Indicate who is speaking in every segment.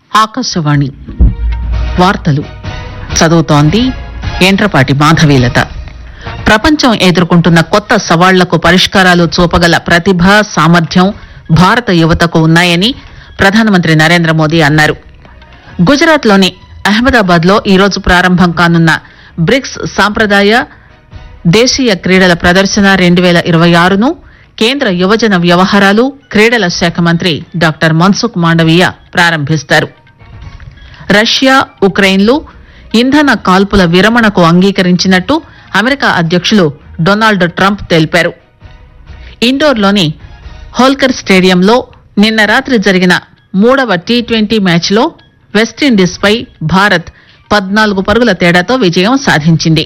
Speaker 1: ఆకాశవాణి వార్తలు చదువుతోంది ఎంట్రపాటి మాధవీలత. ప్రపంచం ఎదుర్కొంటున్న కొత్త సవాళ్లకు పరిష్కారాలు చూపగల ప్రతిభ, సామర్థ్యం భారత యువతకు ఉన్నాయని ప్రధానమంత్రి నరేంద్ర మోదీ అన్నారు. గుజరాత్ లోని అహ్మదాబాద్ లో ఈరోజు ప్రారంభం కానున్న బ్రిక్స్ సాంప్రదాయ దేశీయ క్రీడల ప్రదర్శన 2026ను కేంద్ర యువజన వ్యవహారాలు, క్రీడల శాఖ మంత్రి డాక్టర్ మన్సుఖ్ మాండవీయ ప్రారంభిస్తారు. రష్యా, ఉక్రెయిన్లు ఇంధన కాల్పుల విరమణకు అంగీకరించినట్టు అమెరికా అధ్యక్షులు డొనాల్డ్ ట్రంప్ తెలిపారు. ఇండోర్లోని హోల్కర్ స్టేడియంలో నిన్న రాత్రి జరిగిన 3వ టీ20 మ్యాచ్లో వెస్టిండీస్ పై భారత్ 14 పరుగుల తేడాతో విజయం సాధించింది.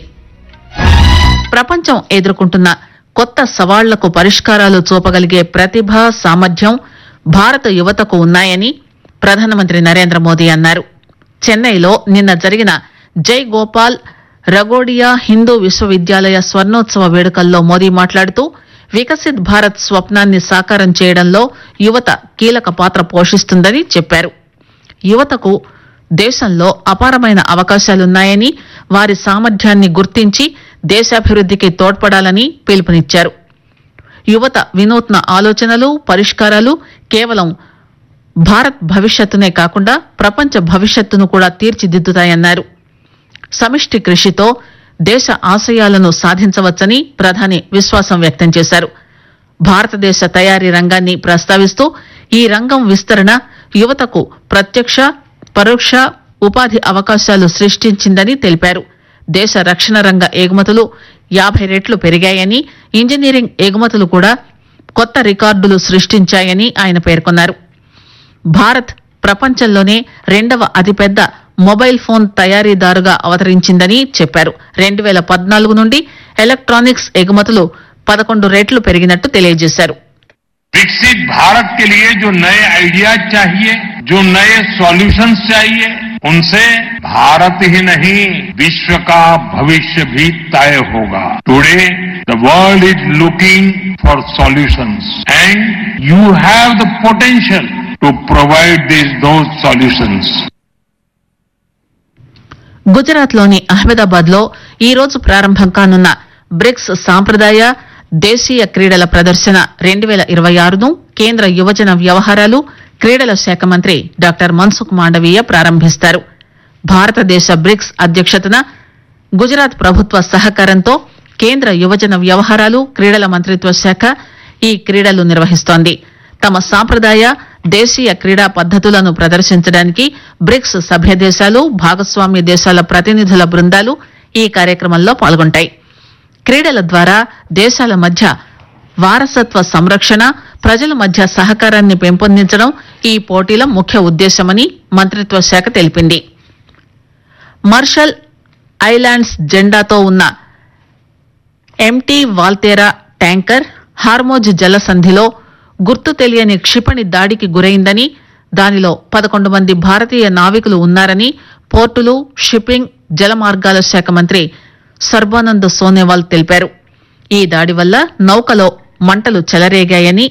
Speaker 1: ప్రపంచం ఎదుర్కొంటున్న కొత్త సవాళ్లకు పరిష్కారాలు చూపగలిగే ప్రతిభ, సామర్థ్యం భారత యువతకు ఉన్నాయని ప్రధానమంత్రి నరేంద్ర మోదీ అన్నారు. చెన్నైలో నిన్న జరిగిన జై గోపాల్ రగోడియా హిందూ విశ్వవిద్యాలయ స్వర్ణోత్సవ వేడుకల్లో మోదీ మాట్లాడుతూ వికసిత్ భారత్ స్వప్నాన్ని సాకారం చేయడంలో యువత కీలక పాత్ర పోషిస్తుందని చెప్పారు. యువతకు దేశంలో అపారమైన అవకాశాలున్నాయని, వారి సామర్థ్యాన్ని గుర్తించి దేశాభివృద్ధికి తోడ్పడాలని పిలుపునిచ్చారు. యువత వినూత్న ఆలోచనలు, పరిష్కారాలు కేవలం భారత్ భవిష్యత్తునే కాకుండా ప్రపంచ భవిష్యత్తును కూడా తీర్చిదిద్దుతాయన్నారు. సమిష్టి కృషితో దేశ ఆశయాలను సాధించవచ్చని ప్రధాని విశ్వాసం వ్యక్తం చేశారు. భారతదేశ తయారీ రంగాన్ని ప్రస్తావిస్తూ ఈ రంగం విస్తరణ యువతకు ప్రత్యక్ష, పరోక్ష ఉపాధి అవకాశాలు సృష్టించిందని తెలిపారు. దేశ రక్షణ రంగ ఎగుమతులు 50 రెట్లు పెరిగాయని, ఇంజనీరింగ్ ఎగుమతులు కూడా కొత్త రికార్డులు సృష్టించాయని ఆయన పేర్కొన్నారు. భారత్ ప్రపంచంలోనే 2వ అతిపెద్ద మొబైల్ ఫోన్ తయారీదారుగా అవతరించిందని చెప్పారు. 2014 నుండి ఎలక్ట్రానిక్స్ ఎగుమతులు 11 రెట్లు పెరిగినట్టు తెలియజేశారు.
Speaker 2: विकसित भारत के लिए जो नए आइडियाज चाहिए, जो नए सॉल्यूशंस चाहिए, उनसे भारत ही नहीं विश्व का भविष्य भी तय होगा. Today the world is looking for solutions and you have the potential to provide those solutions.
Speaker 1: Gujarat లోని అహ్మదాబాద్ లో ఈ రోజు ప్రారంభం కానున్న బ్రిక్స్ సాంప్రదాయ దేశీయ క్రీడల ప్రదర్శన 2026ను కేంద్ర యువజన వ్యవహారాలు, క్రీడల శాఖ మంత్రి డాక్టర్ మన్సుఖ్ మాండవీయ ప్రారంభిస్తారు. భారతదేశ బ్రిక్స్ అధ్యక్షతన గుజరాత్ ప్రభుత్వ సహకారంతో కేంద్ర యువజన వ్యవహారాలు, క్రీడల మంత్రిత్వ శాఖ ఈ క్రీడలు నిర్వహిస్తోంది. తమ సాంప్రదాయ దేశీయ క్రీడా పద్దతులను ప్రదర్శించడానికి బ్రిక్స్ సభ్య దేశాలు, భాగస్వామ్య దేశాల ప్రతినిధుల బృందాలు ఈ కార్యక్రమంలో పాల్గొంటాయి. క్రీడల ద్వారా దేశాల మధ్య వారసత్వ సంరక్షణ, ప్రజల మధ్య సహకారాన్ని పెంపొందించడం ఈ పోటీల ముఖ్య ఉద్దేశమని మంత్రిత్వ శాఖ తెలిపింది. మార్షల్ ఐలాండ్స్ జెండాతో ఉన్న ఎంటీ వాల్తేరా ట్యాంకర్ హార్మోజ్ జలసంధిలో గుర్తు తెలియని క్షిపణి దాడికి గురైందని, దానిలో 11 మంది భారతీయ నావికులు ఉన్నారని పోర్టులు, షిప్పింగ్, జలమార్గాల శాఖ మంత్రి సర్బానంద్ సోనోవాల్ తెలిపారు. ఈ దాడి వల్ల నౌకలో మంటలు చెలరేగాయని